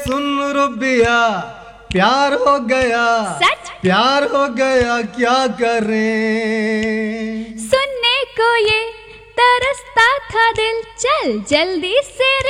सुन रुबिया प्यार हो गया, सच प्यार हो गया क्या करें। सुनने को ये तरसता था दिल, चल जल्दी से